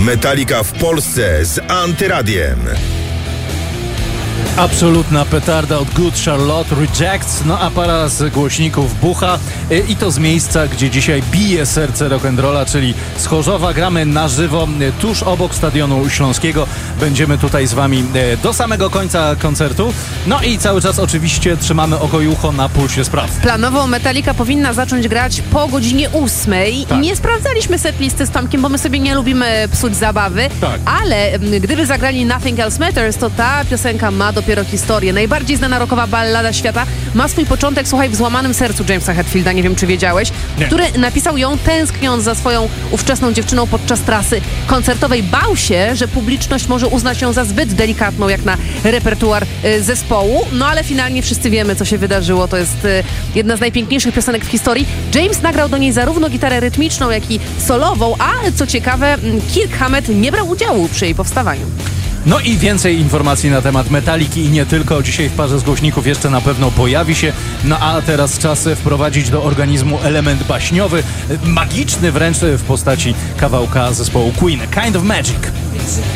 Metallica w Polsce z Antyradiem. Absolutna petarda od Good Charlotte Rejects, no a para z głośników bucha i to z miejsca, gdzie dzisiaj bije serce rock'n'rolla, czyli z Chorzowa. Gramy na żywo tuż obok Stadionu Śląskiego. Będziemy tutaj z wami do samego końca koncertu. No i cały czas oczywiście trzymamy oko i ucho na pulsie spraw. Planowo Metallica powinna zacząć grać po godzinie 8. Tak. Nie sprawdzaliśmy setlisty z Tomkiem, bo my sobie nie lubimy psuć zabawy, Tak. ale gdyby zagrali Nothing Else Matters, to ta piosenka ma dopiero historię. Najbardziej znana rockowa ballada świata ma swój początek, słuchaj, w złamanym sercu Jamesa Hetfielda, nie wiem czy wiedziałeś, Nie. który napisał ją tęskniąc za swoją ówczesną dziewczyną podczas trasy koncertowej. Bał się, że publiczność może uznać ją za zbyt delikatną jak na repertuar zespołu, no ale finalnie wszyscy wiemy, co się wydarzyło. To jest jedna z najpiękniejszych piosenek w historii. James nagrał do niej zarówno gitarę rytmiczną, jak i solową, a co ciekawe, Kirk Hammett nie brał udziału przy jej powstawaniu. No i więcej informacji na temat Metalliki i nie tylko. Dzisiaj w parze z głośników jeszcze na pewno pojawi się. No a teraz czas wprowadzić do organizmu element baśniowy, magiczny wręcz w postaci kawałka zespołu Queen, Kind of Magic.